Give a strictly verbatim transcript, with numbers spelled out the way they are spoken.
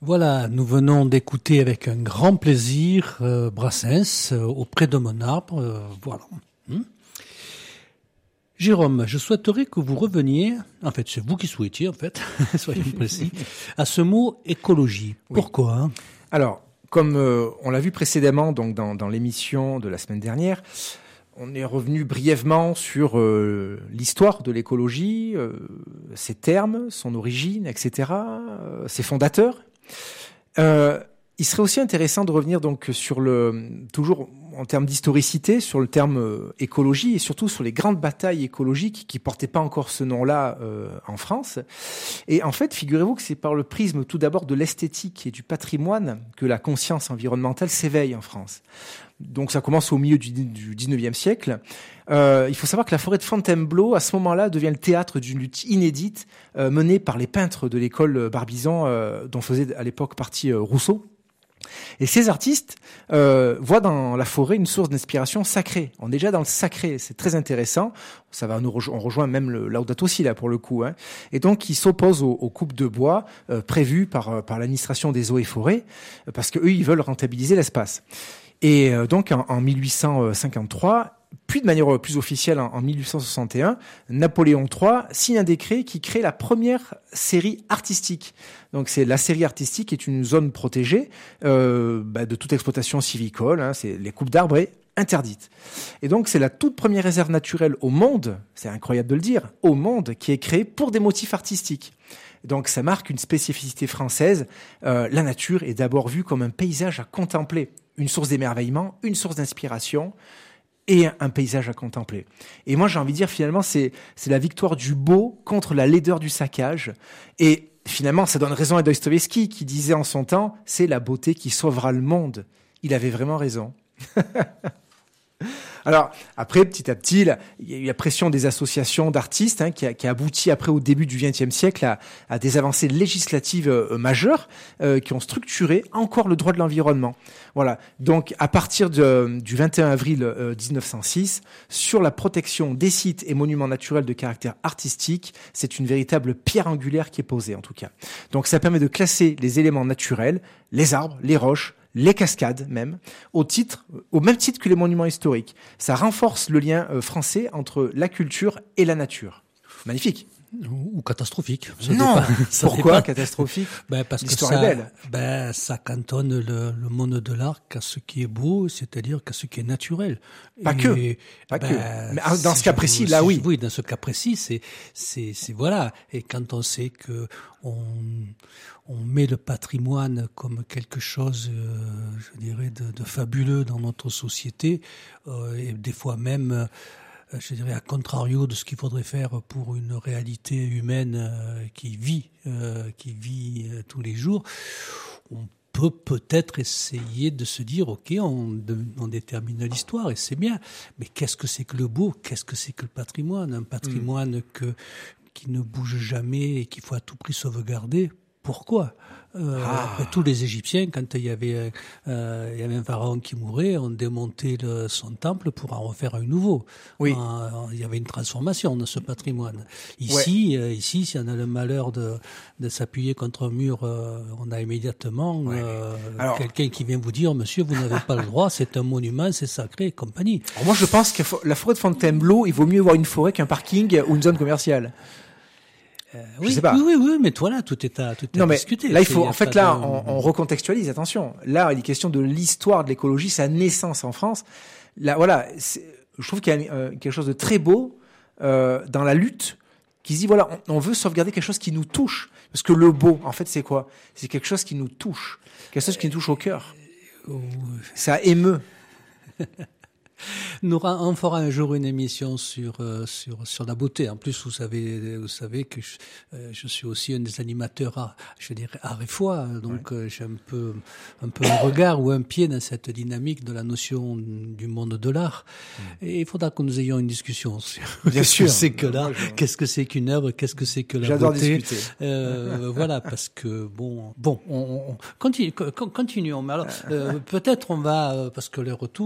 Voilà, nous venons d'écouter avec un grand plaisir euh, Brassens euh, auprès de mon arbre. Euh, voilà. Hmm. Jérôme, je souhaiterais que vous reveniez, en fait c'est vous qui souhaitiez en fait, soyons précis, à ce mot écologie. Oui. Pourquoi hein Alors, comme euh, on l'a vu précédemment donc dans, dans l'émission de la semaine dernière, on est revenu brièvement sur euh, l'histoire de l'écologie, euh, ses termes, son origine, et cetera, euh, ses fondateurs. Euh, il serait aussi intéressant de revenir donc sur le, toujours en termes d'historicité, sur le terme euh, écologie et surtout sur les grandes batailles écologiques qui portaient pas encore ce nom-là euh, en France. Et en fait, figurez-vous que c'est par le prisme tout d'abord de l'esthétique et du patrimoine que la conscience environnementale s'éveille en France. Donc ça commence au milieu du, du dix-neuvième siècle. Euh, il faut savoir que la forêt de Fontainebleau, à ce moment-là, devient le théâtre d'une lutte inédite euh, menée par les peintres de l'école Barbizon, euh, dont faisait à l'époque partie euh, Rousseau. Et ces artistes euh, voient dans la forêt une source d'inspiration sacrée. On est déjà dans le sacré, c'est très intéressant. Ça va nous rejo- on rejoint même le Laudato Si là pour le coup. Hein. Et donc ils s'opposent aux, aux coupes de bois euh, prévues par par l'administration des eaux et forêts, euh, parce que eux ils veulent rentabiliser l'espace. Et euh, donc en, en mille huit cent cinquante-trois, puis de manière plus officielle en, en mille huit cent soixante et un, Napoléon trois signe un décret qui crée la première série artistique. Donc c'est la série artistique est une zone protégée euh, bah, de toute exploitation civicole. Hein, c'est les coupes d'arbres est interdite. Et donc c'est la toute première réserve naturelle au monde, c'est incroyable de le dire, au monde qui est créée pour des motifs artistiques. Donc ça marque une spécificité française. Euh, la nature est d'abord vue comme un paysage à contempler, une source d'émerveillement, une source d'inspiration et un paysage à contempler. Et moi j'ai envie de dire finalement c'est c'est la victoire du beau contre la laideur du saccage. Et finalement ça donne raison à Dostoïevski qui disait en son temps c'est la beauté qui sauvera le monde. Il avait vraiment raison. Alors, après, petit à petit, là, il y a eu la pression des associations d'artistes hein, qui, a, qui a abouti après au début du vingtième siècle à, à des avancées législatives euh, majeures euh, qui ont structuré encore le droit de l'environnement. Voilà. Donc, à partir de, du vingt et un avril euh, dix-neuf cent six, sur la protection des sites et monuments naturels de caractère artistique, c'est une véritable pierre angulaire qui est posée, en tout cas. Donc, ça permet de classer les éléments naturels, les arbres, les roches, les cascades même, au titre, au même titre que les monuments historiques. Ça renforce le lien euh, français entre la culture et la nature. Magnifique. Ou catastrophique. Ça Non. dépend, ça Pourquoi dépend. catastrophique? Ben parce L'histoire que ça, est belle. ben ça cantonne le, le monde de l'art qu'à ce qui est beau, c'est-à-dire qu'à ce qui est naturel. Pas Et, que. Pas ben, que. Mais dans ce si cas je- précis, si là, je- oui. Oui, dans ce cas précis, c'est, c'est, c'est voilà. Et quand on sait que on, on met le patrimoine comme quelque chose, euh, je dirais, de, de fabuleux dans notre société, euh, et des fois même. Euh, je dirais à contrario de ce qu'il faudrait faire pour une réalité humaine euh, qui vit, euh, qui vit euh, tous les jours, on peut peut-être essayer de se dire, ok, on, de, on détermine l'histoire et c'est bien, mais qu'est-ce que c'est que le beau, qu'est-ce que c'est que le patrimoine, un patrimoine mmh. que qui ne bouge jamais et qu'il faut à tout prix sauvegarder. Pourquoi euh, ah. Après tous les Égyptiens, quand il y avait euh, il y avait un pharaon qui mourait, on démontait le, son temple pour en refaire un nouveau. Oui. Euh, il y avait une transformation de ce patrimoine. Ici, ouais. euh, ici, si on a le malheur de, de s'appuyer contre un mur, euh, on a immédiatement ouais. euh, Alors, quelqu'un qui vient vous dire, monsieur, vous n'avez pas le droit, c'est un monument, c'est sacré, et compagnie. Alors moi, je pense que la forêt de Fontainebleau, il vaut mieux voir une forêt qu'un parking ou une zone commerciale. Euh, oui, je sais pas. oui, oui, oui, mais toi là, tout est à, tout est non, à mais discuter. Là, il faut, en fait, là, de... on, on recontextualise. Attention. Là, il est question de l'histoire de l'écologie, sa naissance en France. Là, voilà, je trouve qu'il y a euh, quelque chose de très beau euh, dans la lutte qui se dit voilà, on, on veut sauvegarder quelque chose qui nous touche, parce que le beau, en fait, c'est quoi? C'est quelque chose qui nous touche, quelque chose qui nous touche au cœur. Euh, Ça émeut. Nous, on fera un jour une émission sur euh, sur sur la beauté. En plus, vous savez, vous savez que je, euh, je suis aussi un des animateurs, à, je dirais art et foi. Donc, ouais. euh, j'ai un peu un peu un regard ou un pied dans cette dynamique de la notion du monde de l'art. Mmh. Et il faudra que nous ayons une discussion sur Bien qu'est-ce sûr. que c'est que l'art, qu'est-ce que c'est qu'une œuvre, qu'est-ce que c'est que la J'adore beauté. discuter. Euh, voilà, parce que bon, bon, on, on continue, continuons. Mais alors, euh, peut-être on va parce que les retours.